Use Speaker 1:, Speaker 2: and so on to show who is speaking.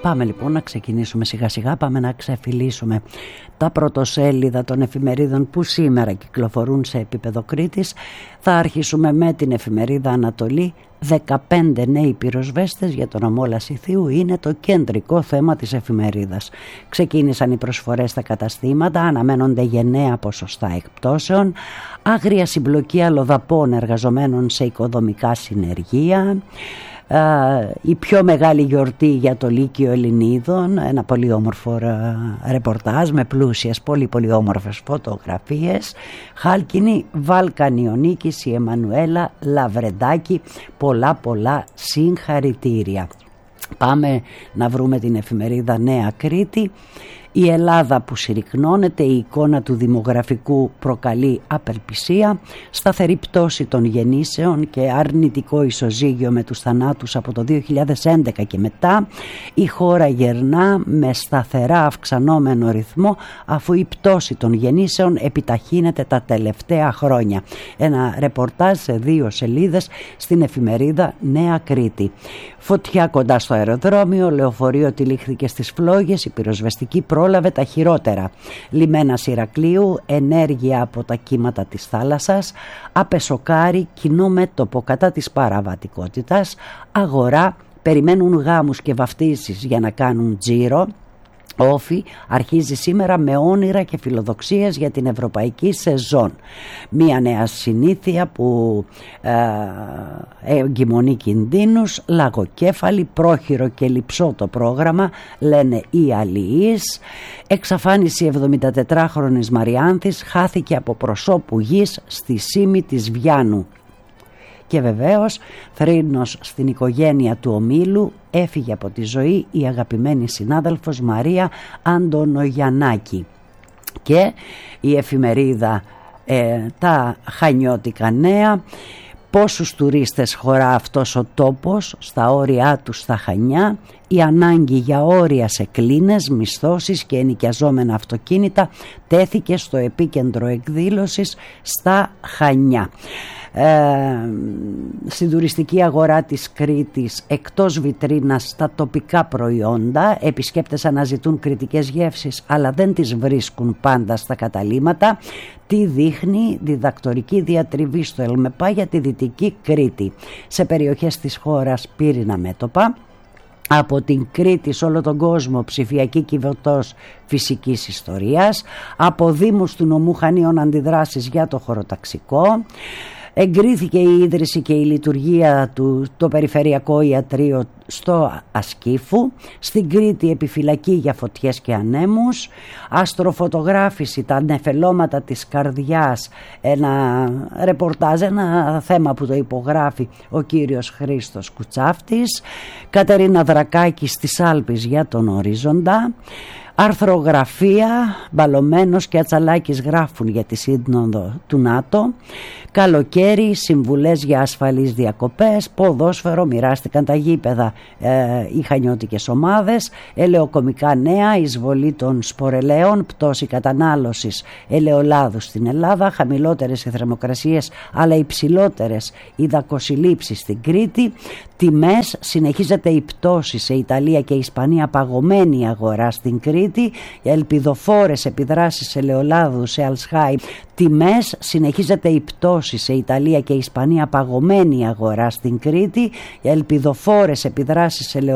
Speaker 1: Πάμε λοιπόν να ξεκινήσουμε σιγά σιγά, πάμε να ξεφυλίσουμε τα πρωτοσέλιδα των εφημερίδων που σήμερα κυκλοφορούν σε επίπεδο Κρήτης. Θα αρχίσουμε με την εφημερίδα Ανατολή. 15 νέοι πυροσβέστες για τον νομό Λασιθίου είναι το κεντρικό θέμα της εφημερίδας. Ξεκίνησαν οι προσφορές στα καταστήματα, αναμένονται γενναία ποσοστά εκπτώσεων, άγρια συμπλοκή αλλοδαπών εργαζομένων σε οικοδομικά συνεργεία, η πιο μεγάλη γιορτή για το Λύκειο Ελληνίδων, ένα πολύ όμορφο ρεπορτάζ με πλούσιες πολύ όμορφες φωτογραφίες. Χάλκινη, Βαλκανιονίκης, η Εμμανουέλα Λαβρεντάκη, πολλά συγχαρητήρια. Πάμε να βρούμε την εφημερίδα Νέα Κρήτη. Η Ελλάδα που συρρυκνώνεται, η εικόνα του δημογραφικού προκαλεί απελπισία, σταθερή πτώση των γεννήσεων και αρνητικό ισοζύγιο με τους θανάτους από το 2011 και μετά. Η χώρα γερνά με σταθερά αυξανόμενο ρυθμό αφού η πτώση των γεννήσεων επιταχύνεται τα τελευταία χρόνια. Ένα ρεπορτάζ σε 2 σελίδες στην εφημερίδα Νέα Κρήτη. Φωτιά κοντά στο αεροδρόμιο, λεωφορείο τυλίχθηκε στις φλόγες, η πυροσβεστική πρόλαβε τα χειρότερα. Λιμένας Ηρακλείου, ενέργεια από τα κύματα της θάλασσας, απεσοκάρι, κοινό μέτωπο κατά της παραβατικότητας, αγορά, περιμένουν γάμους και βαφτίσεις για να κάνουν τζίρο. Όφη αρχίζει σήμερα με όνειρα και φιλοδοξίες για την ευρωπαϊκή σεζόν. Μία νέα συνήθεια που εγκυμονεί κινδύνους, λαγοκέφαλη, πρόχειρο και λειψό το πρόγραμμα, λένε οι αλληλείς. Εξαφάνιση 74χρονης Μαριάνθης χάθηκε από προσώπου γης στη Σήμη της Βιάνου. Και βεβαίως θρήνος στην οικογένεια του ομίλου, έφυγε από τη ζωή η αγαπημένη συνάδελφος Μαρία Αντωνογιαννάκη. Και η εφημερίδα τα Χανιώτικα Νέα. Πόσους τουρίστες χωρά αυτός ο τόπος, στα όρια του στα Χανιά, η ανάγκη για όρια σε κλίνες, μισθώσεις και ενοικιαζόμενα αυτοκίνητα τέθηκε στο επίκεντρο εκδήλωσης στα Χανιά. Στην τουριστική αγορά της Κρήτης, εκτός βιτρίνας τα τοπικά προϊόντα, επισκέπτες αναζητούν κρητικές γεύσεις αλλά δεν τις βρίσκουν πάντα στα καταλύματα. Τι δείχνει διδακτορική διατριβή στο ΕΛΜΕΠΑ για τη Δυτική Κρήτη. Σε περιοχές της χώρας πύρινα μέτωπα, από την Κρήτη σε όλο τον κόσμο ψηφιακή κυβωτός φυσικής ιστορίας, από δήμους του νομού Χανίων αντιδράσεις για το χωροταξικό. Εγκρίθηκε η ίδρυση και η λειτουργία του το Περιφερειακό Ιατρείο στο Ασκήφου. Στην Κρήτη επιφυλακή για φωτιές και ανέμους. Αστροφωτογράφηση, τα νεφελώματα της καρδιάς, ένα ρεπορτάζ, ένα θέμα που το υπογράφει ο κύριος Χρήστος Κουτσάφτης. Κατερίνα Δρακάκη στις Άλπεις για τον ορίζοντα. Αρθρογραφία, Μπαλωμένος και Ατσαλάκης γράφουν για τη σύνοδο του ΝΑΤΟ. Καλοκαίρι, συμβουλές για ασφαλείς διακοπές. Ποδόσφαιρο, μοιράστηκαν τα γήπεδα οι χανιώτικες ομάδες. Ελαιοκομικά νέα, εισβολή των σπορελαίων, πτώση κατανάλωσης ελαιολάδου στην Ελλάδα, χαμηλότερες οι θερμοκρασίες αλλά υψηλότερες οι δακοσυλλήψεις στην Κρήτη. Τιμές, συνεχίζεται η πτώση σε Ιταλία και Ισπανία, παγωμένη αγορά στην Κρήτη. Ελπιδοφόρες επιδράσεις ελαιολάδου σε Αλσχάιμ. Τιμές, συνεχίζεται η πτώση σε Ιταλία και Ισπανία, παγωμένη αγορά στην Κρήτη. Ελπιδοφόρες επιδράσεις ελαιολάδου